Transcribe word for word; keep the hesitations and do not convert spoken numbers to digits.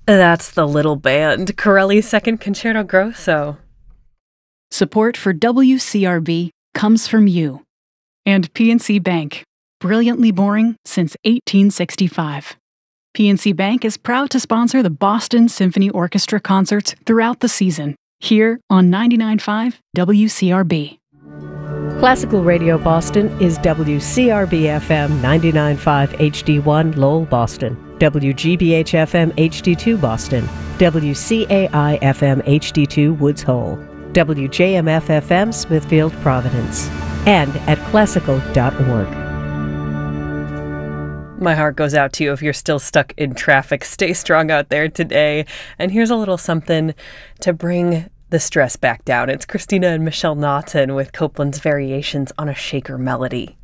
That's the little band, Corelli's Second Concerto Grosso. Support for W C R B comes from you. And P N C Bank, brilliantly boring since eighteen sixty-five. P N C Bank is proud to sponsor the Boston Symphony Orchestra concerts throughout the season, here on ninety-nine point five W C R B. Classical Radio Boston is W C R B F M ninety-nine point five H D one Lowell, Boston, W G B H F M H D two Boston, W C A I F M H D two Woods Hole, W J M F F M Smithfield, Providence, and at classical dot org. My heart goes out to you if you're still stuck in traffic. Stay strong out there today. And here's a little something to bring the stress back down. It's Christina and Michelle Naughton with Copland's Variations on a Shaker Melody.